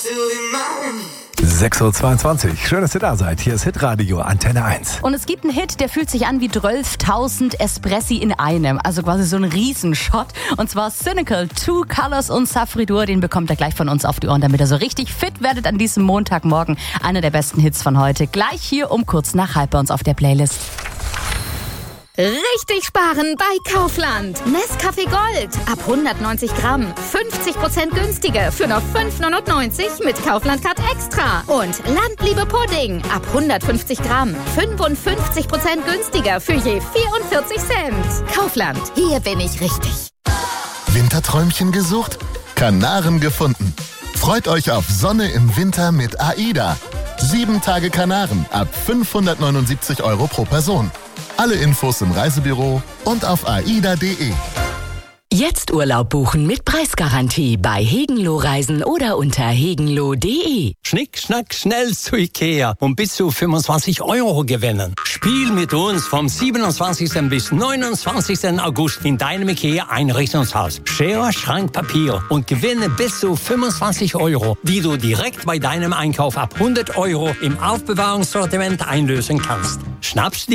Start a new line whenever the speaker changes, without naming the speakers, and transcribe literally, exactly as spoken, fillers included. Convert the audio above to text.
sechs Uhr zweiundzwanzig. Schön, dass ihr da seid. Hier ist Hitradio Antenne eins.
Und es gibt einen Hit, der fühlt sich an wie zwölftausend Espressi in einem. Also quasi so ein Riesenshot. Und zwar Cynical, Two Colors und Safridur. Den bekommt er gleich von uns auf die Ohren, damit ihr so richtig fit werdet an diesem Montagmorgen. Einer der besten Hits von heute. Gleich hier um kurz nach halb bei uns auf der Playlist.
Richtig sparen bei Kaufland. Nescafé Gold ab hundertneunzig Gramm. fünfzig Prozent günstiger für nur fünf neunundneunzig mit Kaufland Card Extra. Und Landliebe Pudding ab hundertfünfzig Gramm. fünfundfünfzig Prozent günstiger für je vierundvierzig Cent. Kaufland, hier bin ich richtig.
Winterträumchen gesucht? Kanaren gefunden. Freut euch auf Sonne im Winter mit AIDA. Sieben Tage Kanaren ab fünfhundertneunundsiebzig Euro pro Person. Alle Infos im Reisebüro und auf aida punkt de.
Jetzt Urlaub buchen mit Preisgarantie bei Hegenloh Reisen oder unter hegenloh punkt de.
Schnick, schnack, schnell zu Ikea und bis zu fünfundzwanzig Euro gewinnen. Spiel mit uns vom siebenundzwanzigsten bis neunundzwanzigsten August in deinem Ikea-Einrichtungshaus. Schere, Schrank, Papier und gewinne bis zu fünfundzwanzig Euro, die du direkt bei deinem Einkauf ab hundert Euro im Aufbewahrungssortiment einlösen kannst. Schnappst